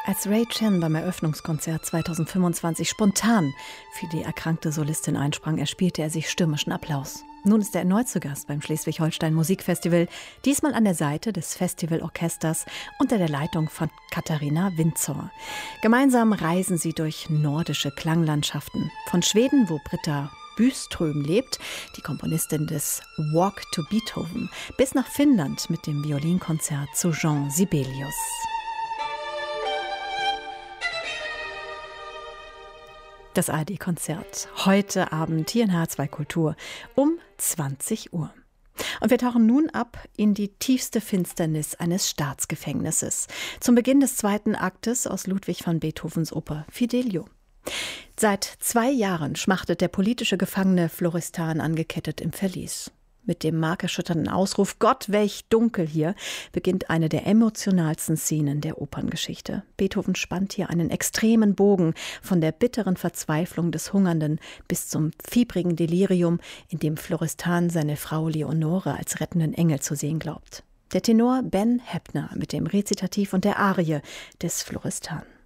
Als Ray Chen beim Eröffnungskonzert 2025 spontan für die erkrankte Solistin einsprang, erspielte er sich stürmischen Applaus. Nun ist er erneut zu Gast beim Schleswig-Holstein Musikfestival, diesmal an der Seite des Festivalorchesters unter der Leitung von Katharina Windsor. Gemeinsam reisen sie durch nordische Klanglandschaften. Von Schweden, wo Britta Byström lebt, die Komponistin des Walk to Beethoven, bis nach Finnland mit dem Violinkonzert zu Jean Sibelius. Das ARD-Konzert heute Abend hier in H2 Kultur um 20 Uhr. Und wir tauchen nun ab in die tiefste Finsternis eines Staatsgefängnisses. Zum Beginn des zweiten Aktes aus Ludwig van Beethovens Oper Fidelio. Seit 2 Jahren schmachtet der politische Gefangene Florestan angekettet im Verlies. Mit dem markerschütternden Ausruf »Gott, welch dunkel hier« beginnt eine der emotionalsten Szenen der Operngeschichte. Beethoven spannt hier einen extremen Bogen von der bitteren Verzweiflung des Hungernden bis zum fiebrigen Delirium, in dem Florestan seine Frau Leonore als rettenden Engel zu sehen glaubt. Der Tenor Ben Heppner mit dem Rezitativ und der Arie des Florestan.